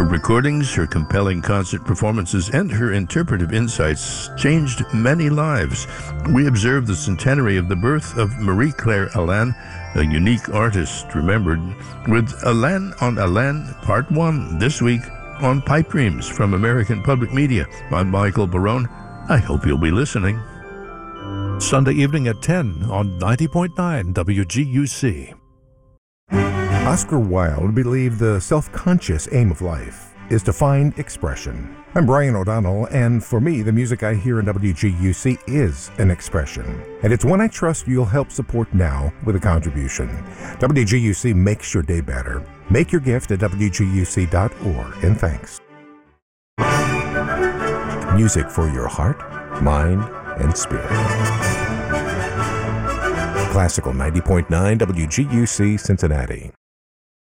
Her recordings, her compelling concert performances, and her interpretive insights changed many lives. We observe the centenary of the birth of Marie-Claire Alain, a unique artist remembered, with Alain on Alain Part 1 this week on Pipe Dreams from American Public Media. I'm Michael Barone. I hope you'll be listening. Sunday evening at 10 on 90.9 WGUC. Oscar Wilde believed the self-conscious aim of life is to find expression. I'm Brian O'Donnell, and for me, the music I hear in WGUC is an expression. And it's one I trust you'll help support now with a contribution. WGUC makes your day better. Make your gift at WGUC.org, and thanks. Music for your heart, mind, and spirit. Classical 90.9 WGUC Cincinnati.